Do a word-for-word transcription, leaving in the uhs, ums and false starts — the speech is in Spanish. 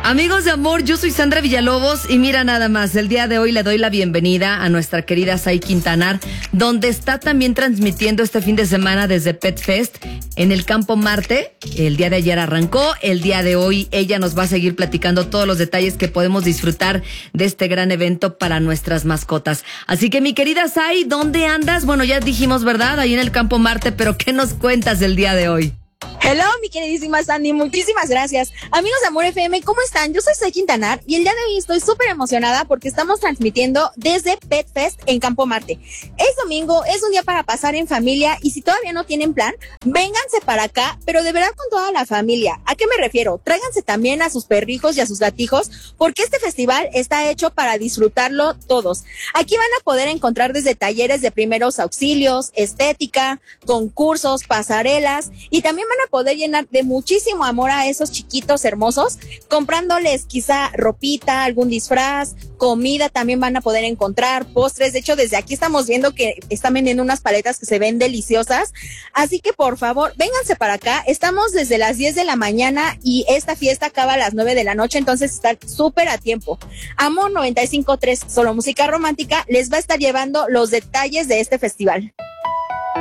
Amigos de amor, yo soy Sandra Villalobos y mira nada más, el día de hoy le doy la bienvenida a nuestra querida Sai Quintanar, donde está también transmitiendo este fin de semana desde Pet Fest en el Campo Marte. El día de ayer arrancó, el día de hoy ella nos va a seguir platicando todos los detalles que podemos disfrutar de este gran evento para nuestras mascotas. Así que mi querida Sai, ¿dónde andas? Bueno, ya dijimos, ¿verdad? Ahí en el Campo Marte, pero ¿qué nos cuentas del día de hoy? Hello, mi queridísima Sandy, muchísimas gracias. Amigos de Amor F M, ¿cómo están? Yo soy Sai Quintanar y el día de hoy estoy súper emocionada porque estamos transmitiendo desde Pet Fest en Campo Marte. Es domingo, es un día para pasar en familia y si todavía no tienen plan, vénganse para acá, pero de verdad con toda la familia. ¿A qué me refiero? Tráiganse también a sus perrijos y a sus gatijos porque este festival está hecho para disfrutarlo todos. Aquí van a poder encontrar desde talleres de primeros auxilios, estética, concursos, pasarelas y también van a poder llenar de muchísimo amor a esos chiquitos hermosos, comprándoles quizá ropita, algún disfraz, comida también van a poder encontrar, postres. De hecho, desde aquí estamos viendo que están vendiendo unas paletas que se ven deliciosas. Así que por favor, vénganse para acá. Estamos desde las diez de la mañana y esta fiesta acaba a las nueve de la noche, entonces están súper a tiempo. Amor noventa y cinco punto tres, solo música romántica, les va a estar llevando los detalles de este festival.